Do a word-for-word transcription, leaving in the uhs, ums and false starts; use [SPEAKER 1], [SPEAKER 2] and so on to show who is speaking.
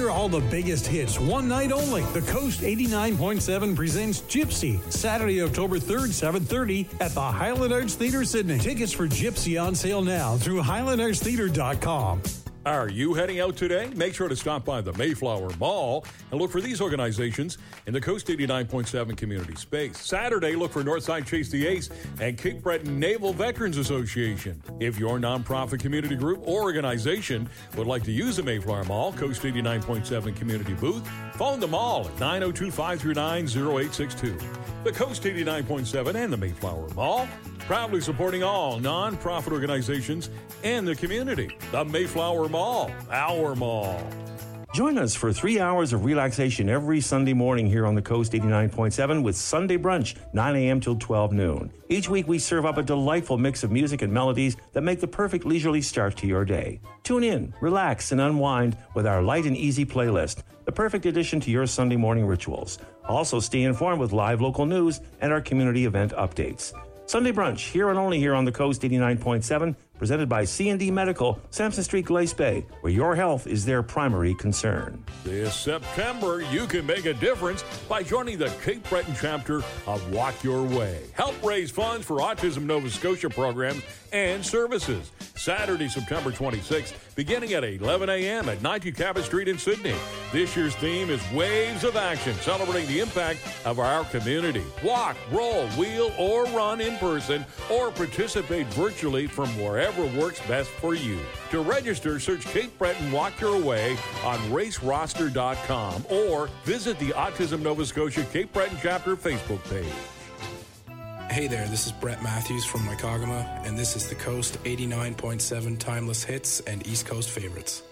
[SPEAKER 1] Hear all the biggest hits one night only. The Coast eighty-nine point seven presents Gypsy, Saturday, October third, seven thirty at the Highland Arts Theatre, Sydney. Tickets for Gypsy on sale now through highland arts theatre dot com.
[SPEAKER 2] Are you heading out today? Make sure to stop by the Mayflower Mall and look for these organizations in the Coast eighty-nine point seven community space. Saturday, look for Northside Chase the Ace and Cape Breton Naval Veterans Association. If your nonprofit community group or organization would like to use the Mayflower Mall Coast eighty-nine point seven community booth, phone the mall at nine oh two, five three nine, oh eight six two. The Coast eighty-nine point seven and the Mayflower Mall, proudly supporting all nonprofit organizations and the community. The Mayflower Mall, our mall.
[SPEAKER 3] Join us for three hours of relaxation every Sunday morning here on the Coast eighty-nine point seven with Sunday Brunch, nine a.m. till twelve noon. Each week we serve up a delightful mix of music and melodies that make the perfect leisurely start to your day. Tune in, relax, and unwind with our light and easy playlist, the perfect addition to your Sunday morning rituals. Also stay informed with live local news and our community event updates. Sunday Brunch, here and only here on the Coast eighty-nine point seven, presented by C and D Medical, Sampson Street, Glace Bay, where your health is their primary concern.
[SPEAKER 2] This September, you can make a difference by joining the Cape Breton chapter of Walk Your Way. Help raise funds for Autism Nova Scotia programs and services. Saturday, September twenty-sixth, beginning at eleven a.m. at ninety Cabot Street in Sydney. This year's theme is Waves of Action, celebrating the impact of our community. Walk, roll, wheel, or run in person, or participate virtually from wherever works best for you. To register, search Cape Breton Walk Your Way on race roster dot com or visit the Autism Nova Scotia Cape Breton chapter Facebook page.
[SPEAKER 4] Hey there, this is Brett Matthews from Waikagama, and this is the Coast eighty-nine point seven Timeless Hits and East Coast Favorites.